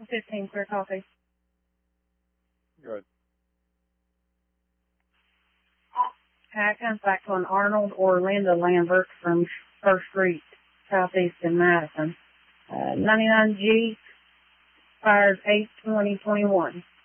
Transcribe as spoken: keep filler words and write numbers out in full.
fifteen, clear coffee. Good. Hi, comes back to an Arnold or Linda Lambert from First Street, Southeast in Madison. Uh, ninety-nine G, fires eight twenty twenty-one.